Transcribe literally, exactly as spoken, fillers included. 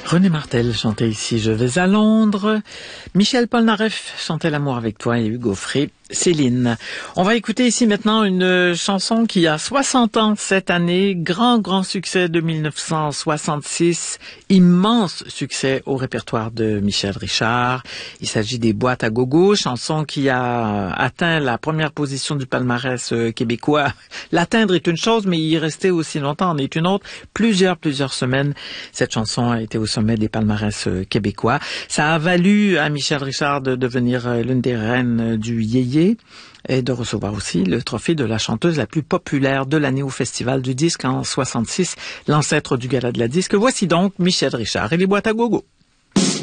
René Martel chantait ici « Je vais à Londres ». Michel Polnareff chantait « L'amour avec toi » et Hugo Frey, Céline. On va écouter ici maintenant une chanson qui a soixante ans cette année. Grand, grand succès de mille neuf cent soixante-six. Immense succès au répertoire de Michel Richard. Il s'agit des Boîtes à gogo, chanson qui a atteint la première position du palmarès québécois. L'atteindre est une chose, mais y rester aussi longtemps en est une autre. Plusieurs, plusieurs semaines, cette chanson a été au sommet des palmarès québécois. Ça a valu à Michel Richard de devenir l'une des reines du yéyé et de recevoir aussi le trophée de la chanteuse la plus populaire de l'année au Festival du disque en soixante-six, l'ancêtre du Gala de la disque. Voici donc Michel Richard et les Boîtes à gogo.